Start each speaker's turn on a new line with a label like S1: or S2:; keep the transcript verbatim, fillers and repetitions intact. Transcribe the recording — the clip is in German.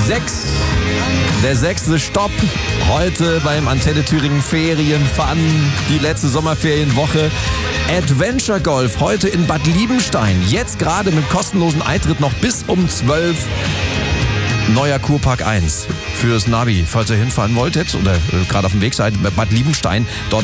S1: sechs. Der sechste Stopp heute beim Antenne Thüringen Ferienfun, die letzte Sommerferienwoche. Adventure Golf heute in Bad Liebenstein. Jetzt gerade mit kostenlosen Eintritt noch bis um zwölf. Neuer Kurpark eins fürs Navi, falls ihr hinfahren wolltet oder äh, gerade auf dem Weg seid. Bad Liebenstein, dort